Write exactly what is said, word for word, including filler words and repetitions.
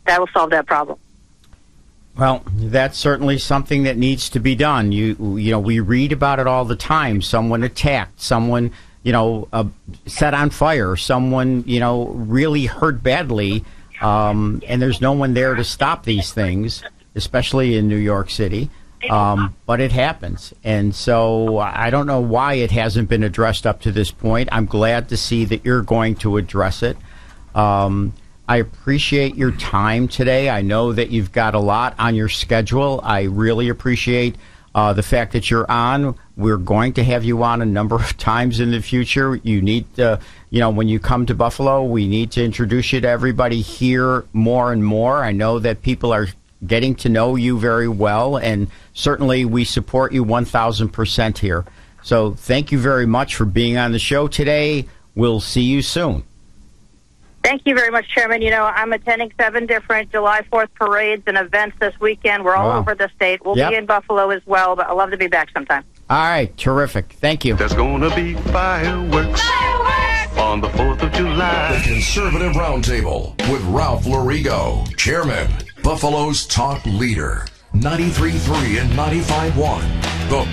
that will solve that problem. Well, that's certainly something that needs to be done. You, you know, we read about it all the time. Someone attacked, someone, you know, uh, set on fire, someone, you know, really hurt badly, um, and there's no one there to stop these things, especially in New York City. Um, but it happens. And so I don't know why it hasn't been addressed up to this point. I'm glad to see that you're going to address it. Um, I appreciate your time today. I know that you've got a lot on your schedule. I really appreciate uh, the fact that you're on. We're going to have you on a number of times in the future. You need to, you know, when you come to Buffalo, we need to introduce you to everybody here more and more. I know that people are getting to know you very well, and certainly we support you one thousand percent here. So thank you very much for being on the show today. We'll see you soon. Thank you very much, Chairman. You know, I'm attending seven different July fourth parades and events this weekend. We're all Wow. over the state. We'll Yep. be in Buffalo as well, but I'd love to be back sometime. All right, terrific. Thank you. There's gonna be fireworks, fireworks on the fourth of July. The Conservative Roundtable with Ralph Lorigo, Chairman, Buffalo's talk leader, ninety-three point three and ninety-five point one. The